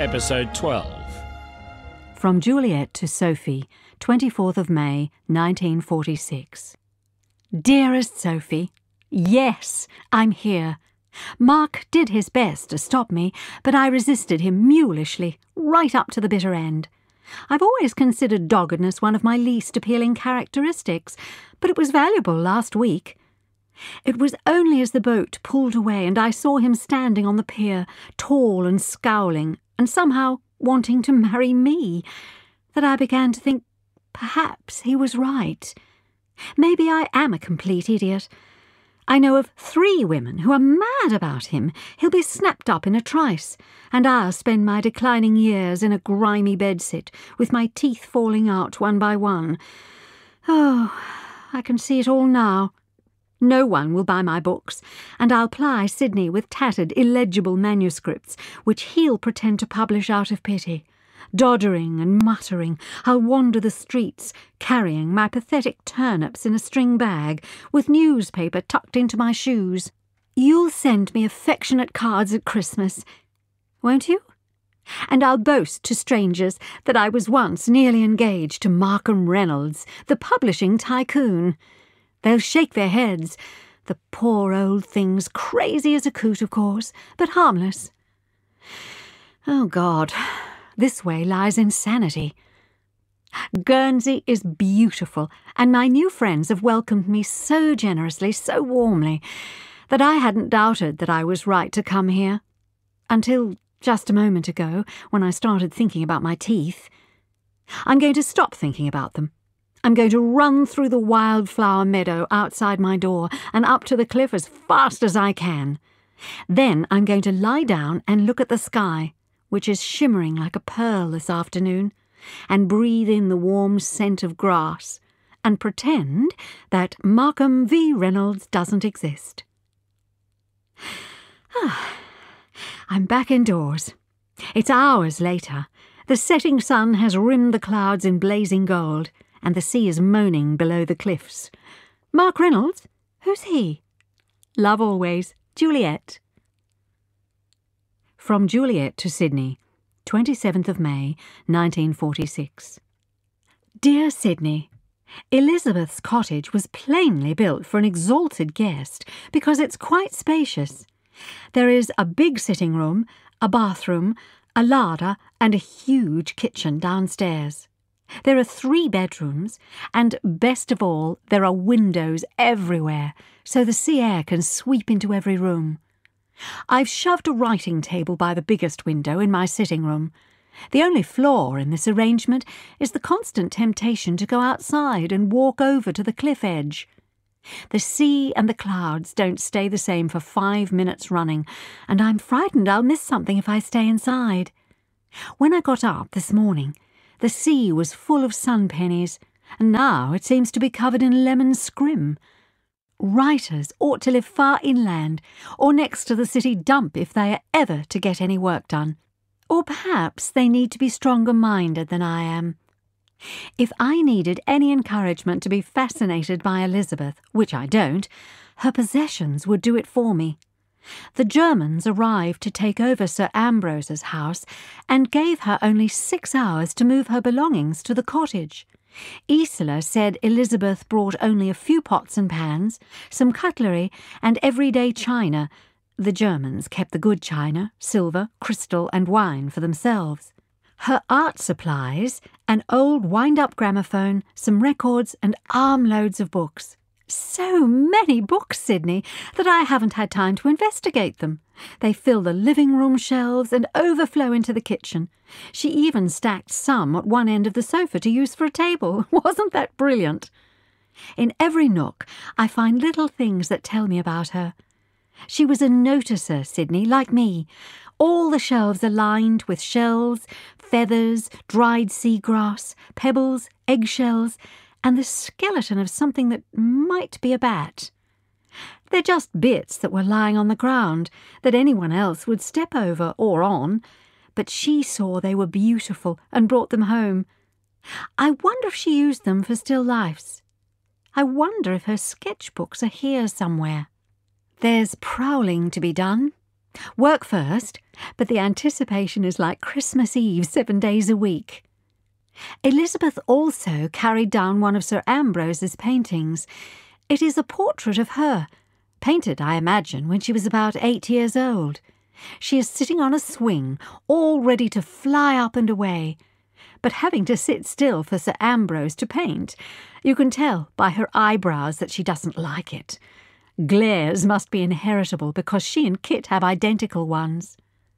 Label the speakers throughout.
Speaker 1: Episode 12.
Speaker 2: From Juliet to Sophie, 24th of May, 1946. Dearest Sophie, yes, I'm here. Mark did his best to stop me, but I resisted him mulishly, right up to the bitter end. I've always considered doggedness one of my least appealing characteristics, but it was valuable last week. It was only as the boat pulled away and I saw him standing on the pier, tall and scowling, and somehow wanting to marry me, that I began to think perhaps he was right. Maybe I am a complete idiot. I know of 3 women who are mad about him. He'll be snapped up in a trice, and I'll spend my declining years in a grimy bedsit, with my teeth falling out one by one. Oh, I can see it all now. No one will buy my books, and I'll ply Sidney with tattered, illegible manuscripts, which he'll pretend to publish out of pity. Doddering and muttering, I'll wander the streets, carrying my pathetic turnips in a string bag, with newspaper tucked into my shoes. You'll send me affectionate cards at Christmas, won't you? And I'll boast to strangers that I was once nearly engaged to Markham Reynolds, the publishing tycoon. They'll shake their heads. The poor old thing's crazy as a coot, of course, but harmless. Oh, God, this way lies insanity. Guernsey is beautiful, and my new friends have welcomed me so generously, so warmly, that I hadn't doubted that I was right to come here. Until just a moment ago, when I started thinking about my teeth. I'm going to stop thinking about them. I'm going to run through the wildflower meadow outside my door and up to the cliff as fast as I can. Then I'm going to lie down and look at the sky, which is shimmering like a pearl this afternoon, and breathe in the warm scent of grass, and pretend that Markham V. Reynolds doesn't exist. I'm back indoors. It's hours later. The setting sun has rimmed the clouds in blazing gold, and the sea is moaning below the cliffs. Mark Reynolds? Who's he? Love always, Juliet. From Juliet to Sidney, 27th of May, 1946. Dear Sidney, Elizabeth's cottage was plainly built for an exalted guest because it's quite spacious. There is a big sitting room, a bathroom, a larder, and a huge kitchen downstairs. There are 3 bedrooms, and best of all, there are windows everywhere, so the sea air can sweep into every room. I've shoved a writing table by the biggest window in my sitting room. The only flaw in this arrangement is the constant temptation to go outside and walk over to the cliff edge. The sea and the clouds don't stay the same for 5 minutes running, and I'm frightened I'll miss something if I stay inside. When I got up this morning, the sea was full of sun pennies, and now it seems to be covered in lemon scrim. Writers ought to live far inland, or next to the city dump if they are ever to get any work done. Or perhaps they need to be stronger-minded than I am. If I needed any encouragement to be fascinated by Elizabeth, which I don't, her possessions would do it for me. The Germans arrived to take over Sir Ambrose's house and gave her only 6 hours to move her belongings to the cottage. Isola said Elizabeth brought only a few pots and pans, some cutlery, and everyday china. The Germans kept the good china, silver, crystal, and wine for themselves. Her art supplies, an old wind-up gramophone, some records, and armloads of books. So many books, Sidney, that I haven't had time to investigate them. They fill the living room shelves and overflow into the kitchen. She even stacked some at one end of the sofa to use for a table. Wasn't that brilliant? In every nook, I find little things that tell me about her. She was a noticer, Sidney, like me. All the shelves are lined with shells, feathers, dried seagrass, pebbles, eggshells, and the skeleton of something that might be a bat. They're just bits that were lying on the ground, that anyone else would step over or on, but she saw they were beautiful and brought them home. I wonder if she used them for still lifes. I wonder if her sketchbooks are here somewhere. There's prowling to be done. Work first, but the anticipation is like Christmas Eve 7 days a week. Elizabeth also carried down one of Sir Ambrose's paintings. It is a portrait of her, painted, I imagine, when she was about 8 years old. She is sitting on a swing, all ready to fly up and away, but having to sit still for Sir Ambrose to paint. You can tell by her eyebrows that she doesn't like it. Glares must be inheritable because she and Kit have identical ones.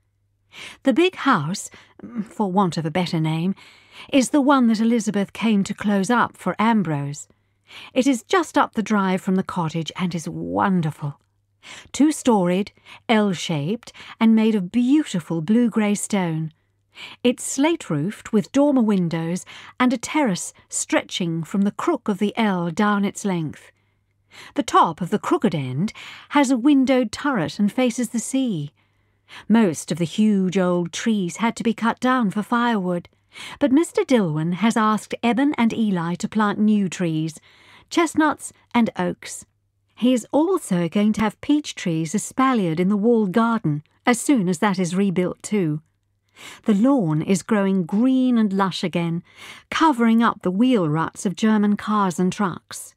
Speaker 2: The big house, for want of a better name, is the one that Elizabeth came to close up for Ambrose. It is just up the drive from the cottage and is wonderful. 2-storied, L-shaped, and made of beautiful blue-grey stone. It's slate-roofed with dormer windows and a terrace stretching from the crook of the L down its length. The top of the crooked end has a windowed turret and faces the sea. Most of the huge old trees had to be cut down for firewood, but Mr. Dillwyn has asked Eben and Eli to plant new trees, chestnuts and oaks. He is also going to have peach trees espaliered in the walled garden as soon as that is rebuilt too. The lawn is growing green and lush again, covering up the wheel ruts of German cars and trucks.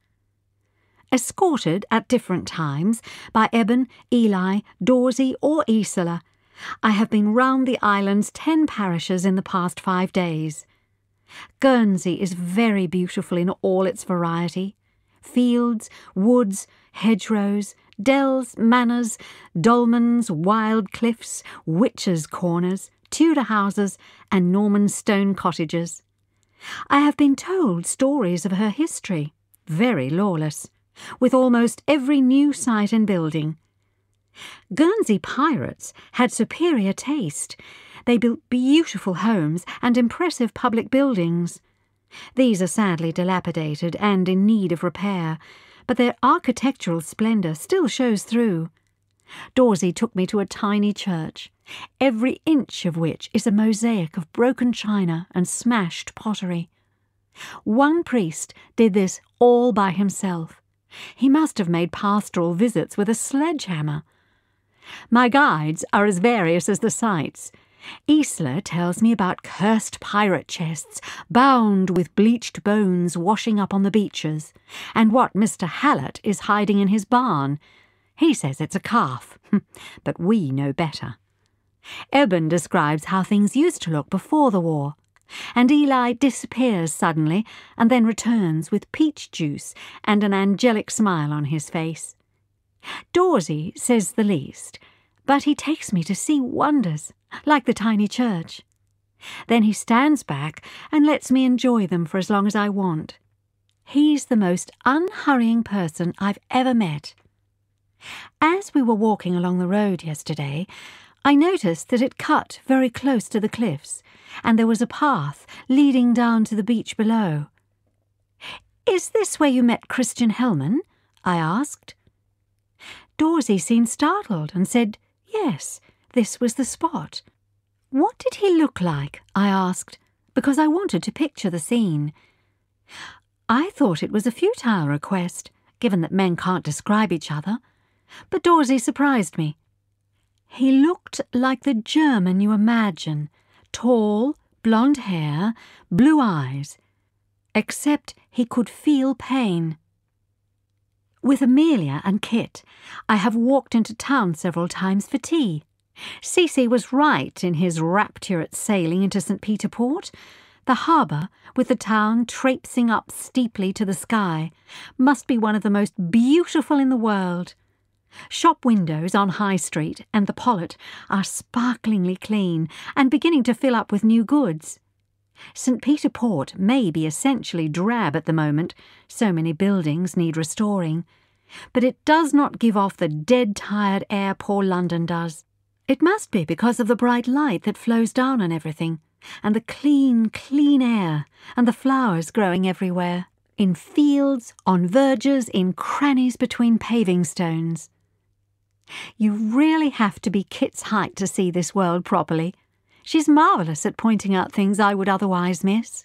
Speaker 2: Escorted at different times by Eben, Eli, Dawsey or Isola, I have been round the island's 10 parishes in the past 5 days. Guernsey is very beautiful in all its variety. Fields, woods, hedgerows, dells, manors, dolmens, wild cliffs, witches' corners, Tudor houses and Norman stone cottages. I have been told stories of her history, very lawless, with almost every new site and building. Guernsey pirates had superior taste. They built beautiful homes and impressive public buildings. These are sadly dilapidated and in need of repair, but their architectural splendour still shows through. Dawsey took me to a tiny church, every inch of which is a mosaic of broken china and smashed pottery. One priest did this all by himself. He must have made pastoral visits with a sledgehammer. My guides are as various as the sights. Isola tells me about cursed pirate chests bound with bleached bones washing up on the beaches, and what Mr. Hallett is hiding in his barn. He says it's a calf, but we know better. Eben describes how things used to look before the war, and Eli disappears suddenly and then returns with peach juice and an angelic smile on his face. Dawsey says the least, but he takes me to see wonders, like the tiny church. Then he stands back and lets me enjoy them for as long as I want. He's the most unhurrying person I've ever met. As we were walking along the road yesterday, I noticed that it cut very close to the cliffs, and there was a path leading down to the beach below. "Is this where you met Christian Helman?" I asked. Dawsey seemed startled and said, yes, this was the spot. What did he look like? I asked, because I wanted to picture the scene. I thought it was a futile request, given that men can't describe each other, but Dawsey surprised me. He looked like the German you imagine, tall, blonde hair, blue eyes, except he could feel pain. With Amelia and Kit, I have walked into town several times for tea. Cece was right in his rapture at sailing into St. Peter Port. The harbour, with the town traipsing up steeply to the sky, must be one of the most beautiful in the world. Shop windows on High Street and the Pollet are sparklingly clean and beginning to fill up with new goods. St. Peter Port may be essentially drab at the moment, so many buildings need restoring, but it does not give off the dead-tired air poor London does. It must be because of the bright light that flows down on everything, and the clean, clean air, and the flowers growing everywhere, in fields, on verges, in crannies between paving stones. You really have to be Kit's height to see this world properly. She's marvellous at pointing out things I would otherwise miss.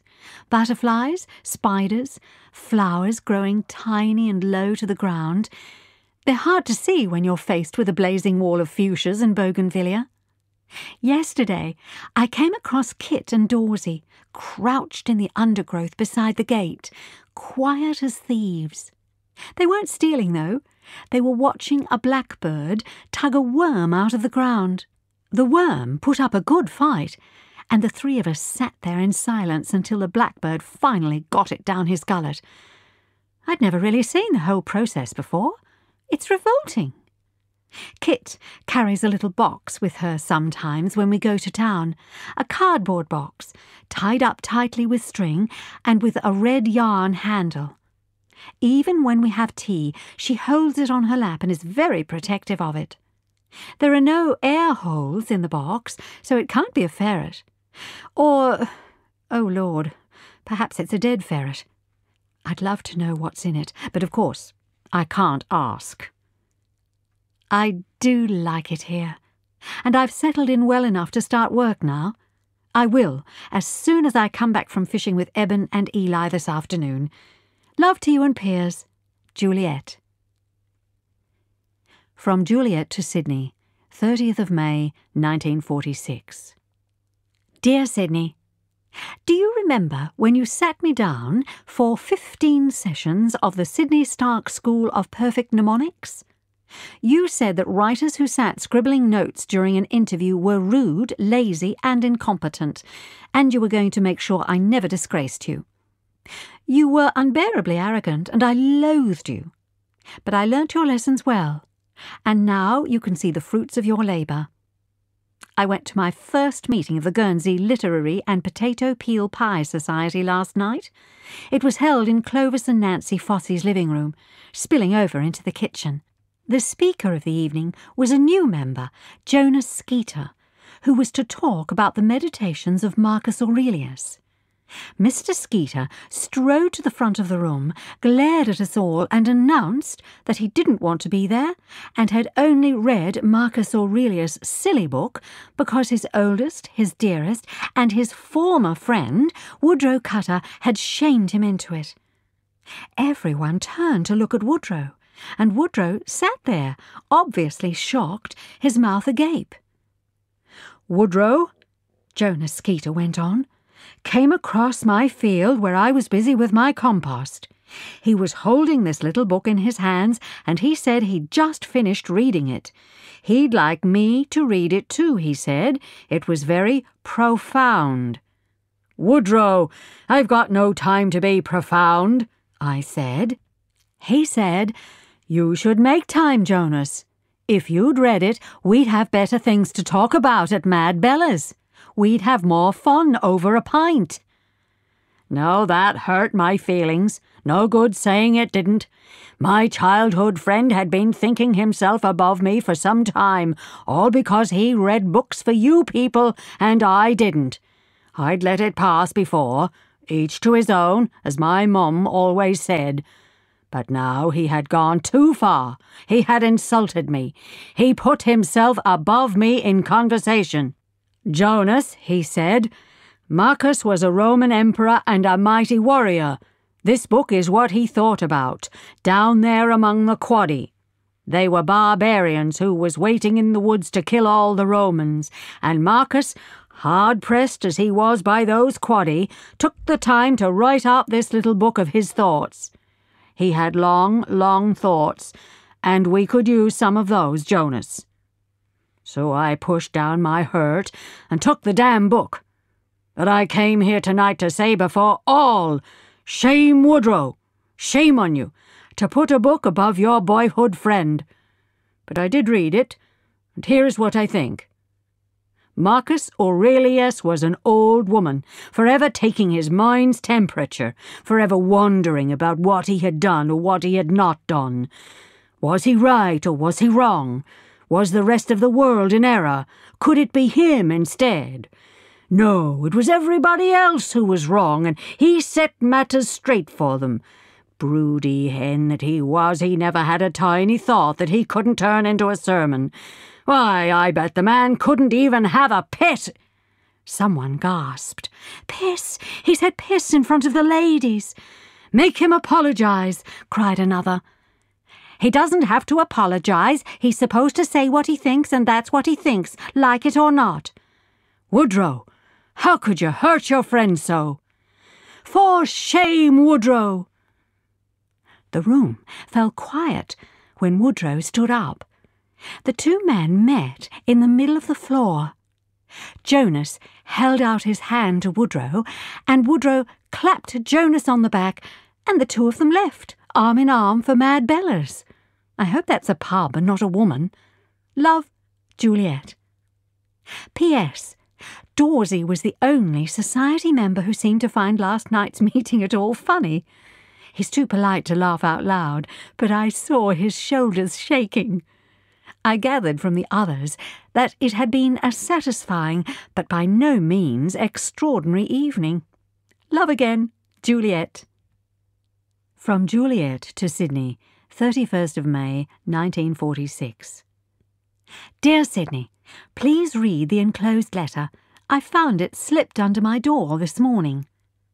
Speaker 2: Butterflies, spiders, flowers growing tiny and low to the ground. They're hard to see when you're faced with a blazing wall of fuchsias and bougainvillea. Yesterday, I came across Kit and Dawsey, crouched in the undergrowth beside the gate, quiet as thieves. They weren't stealing, though. They were watching a blackbird tug a worm out of the ground. The worm put up a good fight, and the three of us sat there in silence until the blackbird finally got it down his gullet. I'd never really seen the whole process before. It's revolting. Kit carries a little box with her sometimes when we go to town, a cardboard box, tied up tightly with string and with a red yarn handle. Even when we have tea, she holds it on her lap and is very protective of it. There are no air holes in the box, so it can't be a ferret. Or, oh Lord, perhaps it's a dead ferret. I'd love to know what's in it, but of course I can't ask. I do like it here, and I've settled in well enough to start work now. I will, as soon as I come back from fishing with Eben and Eli this afternoon. Love to you and Piers. Juliet. From Juliet to Sydney, 30th of May, 1946. Dear Sydney, do you remember when you sat me down for 15 sessions of the Sydney Stark School of Perfect Mnemonics? You said that writers who sat scribbling notes during an interview were rude, lazy and incompetent, and you were going to make sure I never disgraced you. You were unbearably arrogant, and I loathed you. But I learnt your lessons well, and now you can see the fruits of your labour. I went to my first meeting of the Guernsey Literary and Potato Peel Pie Society last night. It was held in Clovis and Nancy Fossey's living room, spilling over into the kitchen. The speaker of the evening was a new member, Jonas Skeeter, who was to talk about the meditations of Marcus Aurelius. Mr. Skeeter strode to the front of the room, glared at us all, and announced that he didn't want to be there and had only read Marcus Aurelius' silly book because his oldest, his dearest, and his former friend, Woodrow Cutter, had shamed him into it. Everyone turned to look at Woodrow, and Woodrow sat there, obviously shocked, his mouth agape. Woodrow, Jonas Skeeter went on, came across my field where I was busy with my compost. He was holding this little book in his hands, and he said he'd just finished reading it. He'd like me to read it too, he said. It was very profound. Woodrow, I've got no time to be profound, I said. He said, you should make time, Jonas. If you'd read it, we'd have better things to talk about at Mad Bella's. We'd have more fun over a pint. No, that hurt my feelings. No good saying it didn't. My childhood friend had been thinking himself above me for some time, all because he read books for you people and I didn't. I'd let it pass before, each to his own, as my mum always said. But now he had gone too far. He had insulted me. He put himself above me in conversation. Jonas, he said, Marcus was a Roman emperor and a mighty warrior. This book is what he thought about, down there among the Quadi. They were barbarians who was waiting in the woods to kill all the Romans, and Marcus, hard-pressed as he was by those Quadi, took the time to write out this little book of his thoughts. He had long, long thoughts, and we could use some of those, Jonas. So I pushed down my hurt and took the damn book. But I came here tonight to say before all, shame Woodrow, shame on you, to put a book above your boyhood friend. But I did read it, and here's what I think. Marcus Aurelius was an old woman, forever taking his mind's temperature, forever wondering about what he had done or what he had not done. Was he right or was he wrong? Was the rest of the world in error? Could it be him instead? No, it was everybody else who was wrong, and he set matters straight for them. Broody hen that he was, he never had a tiny thought that he couldn't turn into a sermon. Why, I bet the man couldn't even have a pet. Someone gasped. Piss! He said piss in front of the ladies. Make him apologize, cried another. He doesn't have to apologise. He's supposed to say what he thinks, and that's what he thinks, like it or not. Woodrow, how could you hurt your friend so? For shame, Woodrow! The room fell quiet when Woodrow stood up. The two men met in the middle of the floor. Jonas held out his hand to Woodrow, and Woodrow clapped Jonas on the back, and the two of them left, arm in arm, for Mad Bella's. I hope that's a pub and not a woman. Love, Juliet. P.S. Dawsey was the only society member who seemed to find last night's meeting at all funny. He's too polite to laugh out loud, but I saw his shoulders shaking. I gathered from the others that it had been a satisfying, but by no means extraordinary evening. Love again, Juliet. From Juliet to Sydney, 31st of May, 1946. Dear Sydney, please read the enclosed letter. I found it slipped under my door this morning.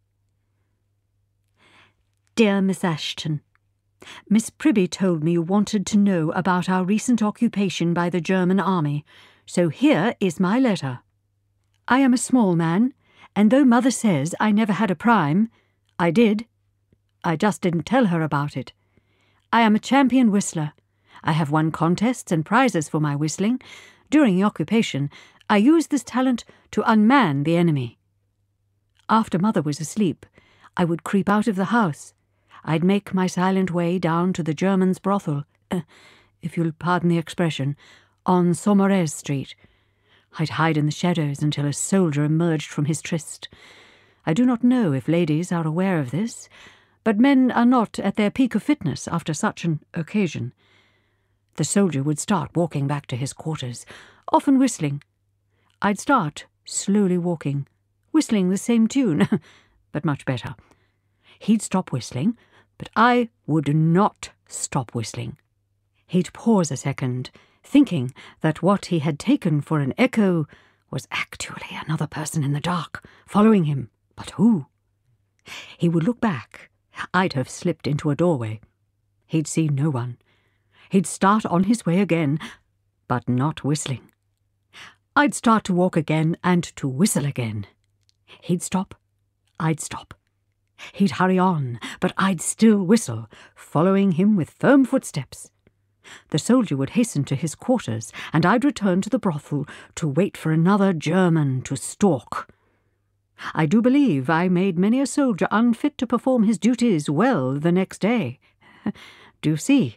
Speaker 2: Dear Miss Ashton, Miss Pribby told me you wanted to know about our recent occupation by the German army, so here is my letter. I am a small man, and though Mother says I never had a prime, I did. I just didn't tell her about it. I am a champion whistler. I have won contests and prizes for my whistling. During the occupation, I used this talent to unman the enemy. After Mother was asleep, I would creep out of the house. I'd make my silent way down to the Germans' brothel, if you'll pardon the expression, on Saumarez Street. I'd hide in the shadows until a soldier emerged from his tryst. I do not know if ladies are aware of this, but men are not at their peak of fitness after such an occasion. The soldier would start walking back to his quarters, often whistling. I'd start slowly walking, whistling the same tune, but much better. He'd stop whistling, but I would not stop whistling. He'd pause a second, thinking that what he had taken for an echo was actually another person in the dark, following him. But who? He would look back. I'd have slipped into a doorway. He'd see no one. He'd start on his way again, but not whistling. I'd start to walk again and to whistle again. He'd stop. I'd stop. He'd hurry on, but I'd still whistle, following him with firm footsteps. The soldier would hasten to his quarters, and I'd return to the brothel to wait for another German to stalk. I do believe I made many a soldier unfit to perform his duties well the next day. Do you see?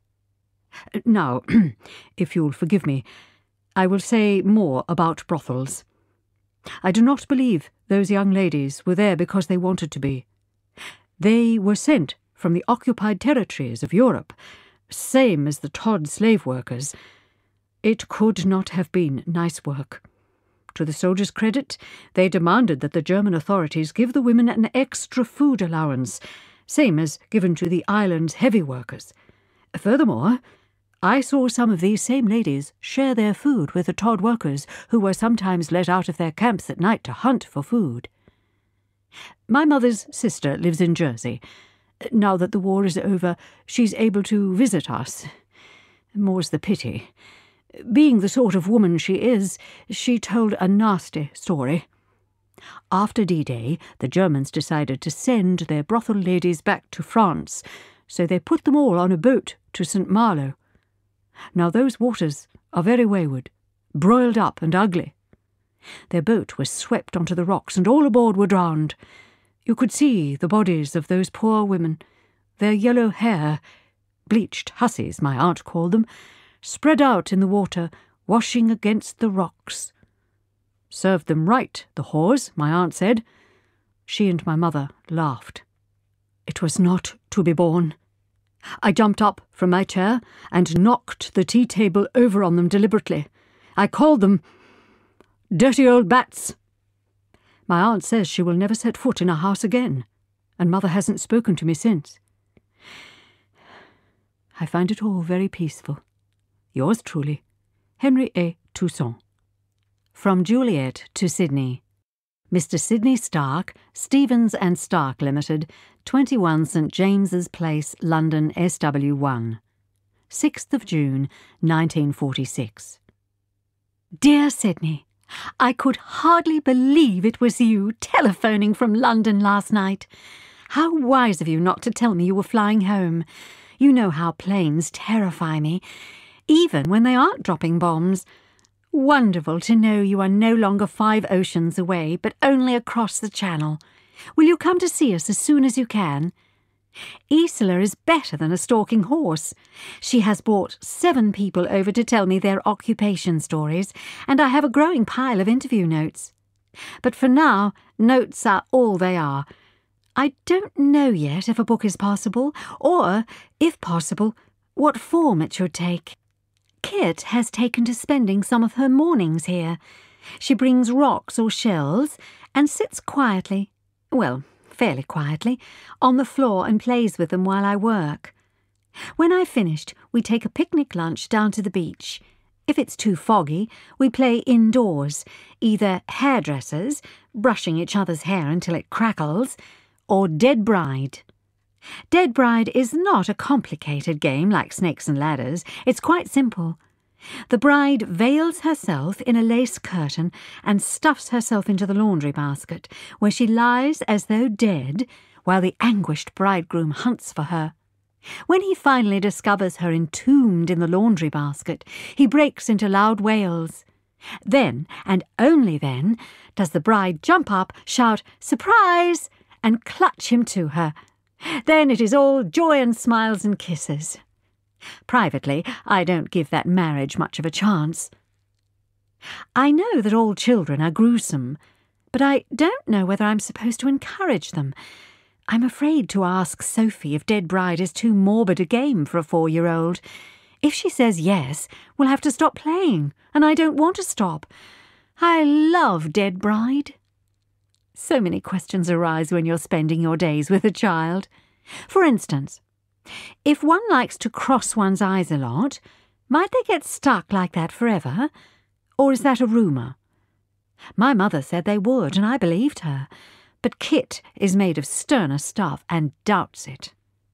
Speaker 2: Now, if you'll forgive me, I will say more about brothels. I do not believe those young ladies were there because they wanted to be. They were sent from the occupied territories of Europe, same as the Todd slave workers. It could not have been nice work. To the soldiers' credit, they demanded that the German authorities give the women an extra food allowance, same as given to the island's heavy workers. Furthermore, I saw some of these same ladies share their food with the Todd workers who were sometimes let out of their camps at night to hunt for food. My mother's sister lives in Jersey. Now that the war is over, she's able to visit us. More's the pity. Being the sort of woman she is, she told a nasty story. After D-Day, the Germans decided to send their brothel ladies back to France, so they put them all on a boat to St. Malo. Now those waters are very wayward, broiled up and ugly. Their boat was swept onto the rocks, and all aboard were drowned. You could see the bodies of those poor women, their yellow hair, bleached hussies, my aunt called them, spread out in the water, washing against the rocks. Served them right, the whores, my aunt said. She and my mother laughed. It was not to be borne. I jumped up from my chair and knocked the tea table over on them deliberately. I called them dirty old bats. My aunt says she will never set foot in our house again, and Mother hasn't spoken to me since. I find it all very peaceful. Yours truly, Henry A. Toussaint. From Juliet to Sydney. Mr. Sidney Stark, Stevens and Stark Limited, 21 St James's Place, London, SW1. 6th of June, 1946. Dear Sydney, I could hardly believe it was you telephoning from London last night. How wise of you not to tell me you were flying home. You know how planes terrify me, even when they aren't dropping bombs. Wonderful to know you are no longer 5 oceans away, but only across the Channel. Will you come to see us as soon as you can? Isola is better than a stalking horse. She has brought 7 people over to tell me their occupation stories, and I have a growing pile of interview notes. But for now, notes are all they are. I don't know yet if a book is possible, or, if possible, what form it should take. Kit has taken to spending some of her mornings here. She brings rocks or shells and sits quietly, well, fairly quietly, on the floor and plays with them while I work. When I've finished, we take a picnic lunch down to the beach. If it's too foggy, we play indoors, either hairdressers, brushing each other's hair until it crackles, or Dead Bride. Dead Bride is not a complicated game like Snakes and Ladders. It's quite simple. The bride veils herself in a lace curtain and stuffs herself into the laundry basket, where she lies as though dead, while the anguished bridegroom hunts for her. When he finally discovers her entombed in the laundry basket, he breaks into loud wails. Then, and only then, does the bride jump up, shout, "Surprise!" and clutch him to her. Then it is all joy and smiles and kisses. Privately, I don't give that marriage much of a chance. I know that all children are gruesome, but I don't know whether I'm supposed to encourage them. I'm afraid to ask Sophie if Dead Bride is too morbid a game for a 4-year-old. If she says yes, we'll have to stop playing, and I don't want to stop. I love Dead Bride. So many questions arise when you're spending your days with a child. For instance, if one likes to cross one's eyes a lot, might they get stuck like that forever? Or is that a rumour? My mother said they would, and I believed her. But Kit is made of sterner stuff and doubts it.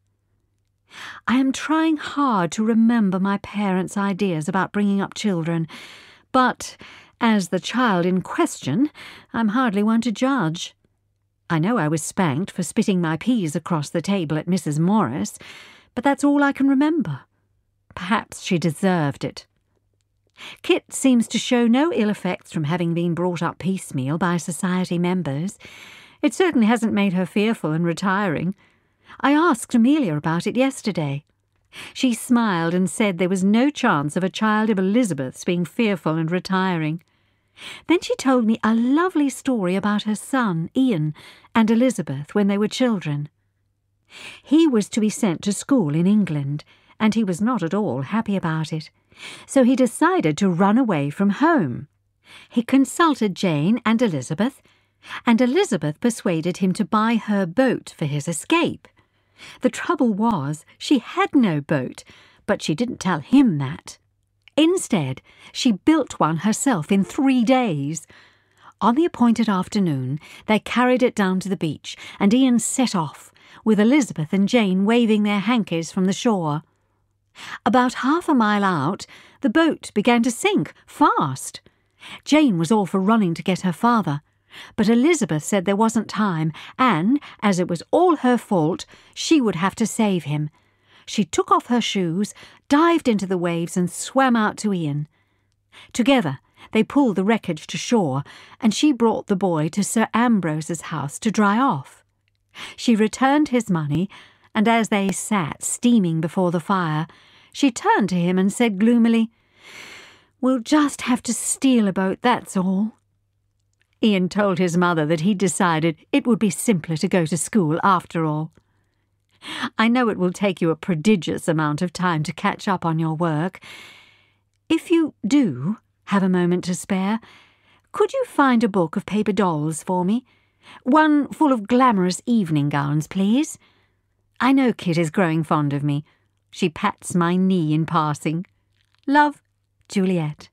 Speaker 2: I am trying hard to remember my parents' ideas about bringing up children, but as the child in question, I'm hardly one to judge. I know I was spanked for spitting my peas across the table at Mrs. Morris, but that's all I can remember. Perhaps she deserved it. Kit seems to show no ill effects from having been brought up piecemeal by society members. It certainly hasn't made her fearful and retiring. I asked Amelia about it yesterday. She smiled and said there was no chance of a child of Elizabeth's being fearful and retiring. Then she told me a lovely story about her son, Ian, and Elizabeth when they were children. He was to be sent to school in England, and he was not at all happy about it. So he decided to run away from home. He consulted Jane and Elizabeth persuaded him to buy her boat for his escape. The trouble was, she had no boat, but she didn't tell him that. Instead, she built one herself in 3 days. On the appointed afternoon, they carried it down to the beach, and Ian set off, with Elizabeth and Jane waving their hankies from the shore. About half a mile out, the boat began to sink, fast. Jane was all for running to get her father, but Elizabeth said there wasn't time, and, as it was all her fault, she would have to save him. She took off her shoes, dived into the waves and swam out to Ian. Together, they pulled the wreckage to shore, and she brought the boy to Sir Ambrose's house to dry off. She returned his money, and as they sat steaming before the fire, she turned to him and said gloomily, "We'll just have to steal a boat, that's all." Ian told his mother that he'd decided it would be simpler to go to school after all. I know it will take you a prodigious amount of time to catch up on your work. If you do have a moment to spare, could you find a book of paper dolls for me? One full of glamorous evening gowns, please. I know Kit is growing fond of me. She pats my knee in passing. Love, Juliet.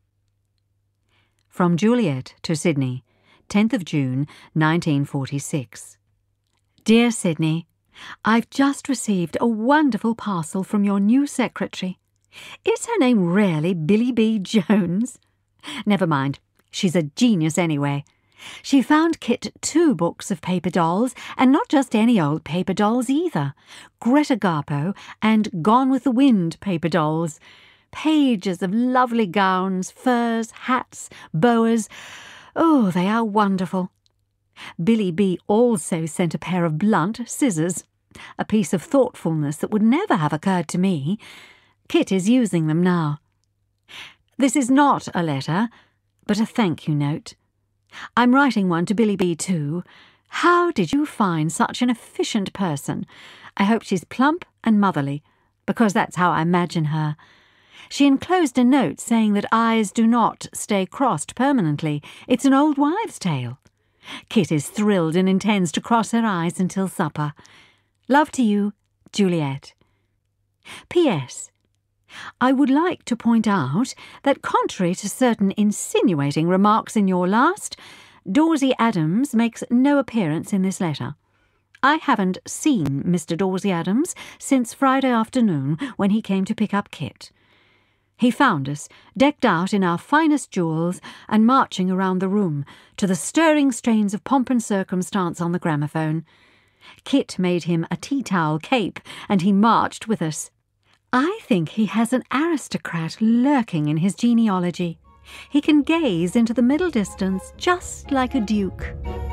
Speaker 2: From Juliet to Sydney, 10th of June, 1946. Dear Sydney, I've just received a wonderful parcel from your new secretary. Is her name really Billy B. Jones? Never mind, she's a genius anyway. She found Kit 2 books of paper dolls, and not just any old paper dolls either. Greta Garbo and Gone with the Wind paper dolls. Pages of lovely gowns, furs, hats, boas. Oh, they are wonderful. Billy B. also sent a pair of blunt scissors, a piece of thoughtfulness that would never have occurred to me. Kit is using them now. This is not a letter, but a thank you note. I'm writing one to Billy B. too. How did you find such an efficient person? I hope she's plump and motherly, because that's how I imagine her. She enclosed a note saying that eyes do not stay crossed permanently. It's an old wives' tale. Kit is thrilled and intends to cross her eyes until supper. Love to you, Juliet. P.S. I would like to point out that contrary to certain insinuating remarks in your last, Dorsey Adams makes no appearance in this letter. I haven't seen Mr. Dorsey Adams since Friday afternoon when he came to pick up Kit. He found us, decked out in our finest jewels and marching around the room to the stirring strains of Pomp and Circumstance on the gramophone. Kit made him a tea-towel cape and he marched with us. I think he has an aristocrat lurking in his genealogy. He can gaze into the middle distance just like a duke.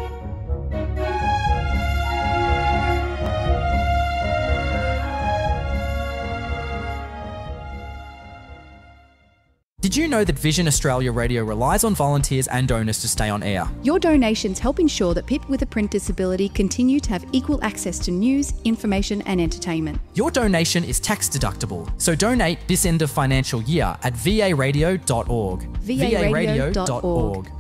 Speaker 1: Did you know that Vision Australia Radio relies on volunteers and donors to stay on air?
Speaker 3: Your donations help ensure that people with a print disability continue to have equal access to news, information and entertainment.
Speaker 1: Your donation is tax deductible, so donate this end of financial year at varadio.org.
Speaker 3: varadio.org.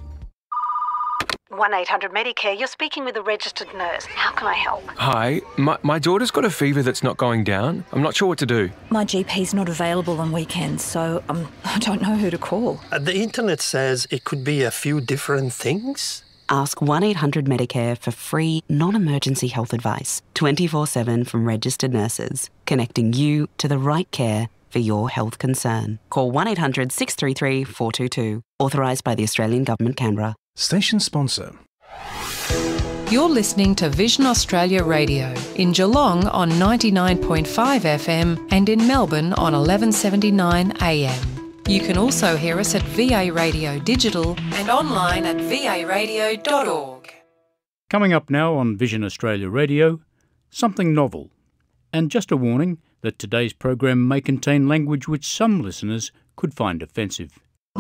Speaker 4: 1-800-Medicare, you're speaking with a registered nurse. How can I help?
Speaker 5: Hi, my daughter's got a fever that's not going down. I'm not sure what to do.
Speaker 6: My GP's not available on weekends, so I don't know who to call.
Speaker 7: The internet says it could be a few different things.
Speaker 8: Ask 1-800-Medicare for free, non-emergency health advice, 24/7 from registered nurses, connecting you to the right care for your health concern. Call 1-800-633-422. Authorised by the Australian Government, Canberra.
Speaker 9: Station sponsor.
Speaker 10: You're listening to Vision Australia Radio in Geelong on 99.5 FM and in Melbourne on 1179 AM. You can also hear us at VA Radio Digital and online at varadio.org.
Speaker 11: Coming up now on Vision Australia Radio, something novel. And just a warning that today's program may contain language which some listeners could find offensive.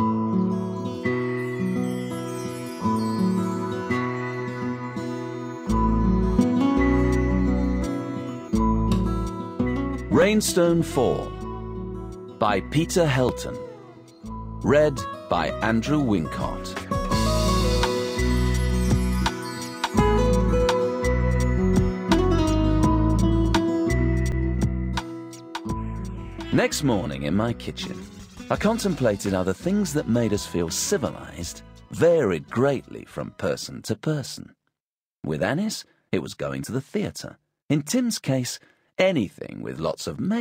Speaker 12: Rainstone Fall by Peter Helton. Read by Andrew Wincott. Next morning in my kitchen, I contemplated how the things that made us feel civilized varied greatly from person to person. With Annis, it was going to the theatre. In Tim's case, anything with lots of